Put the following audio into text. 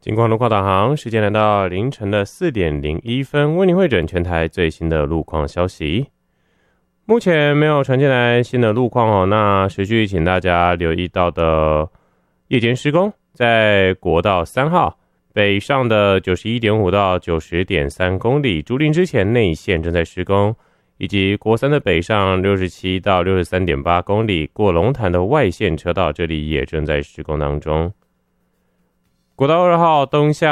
金光路况导航，时间来到凌晨的4点01分，为您汇整全台最新的路况消息。目前没有传进来新的路况哦，那持续请大家留意到的夜间施工，在国道3号北上的 91.5 到 90.3 公里，竹林之前内线正在施工，以及国3的北上67到 63.8 公里，过龙潭的外线车道这里也正在施工当中。国道2号东向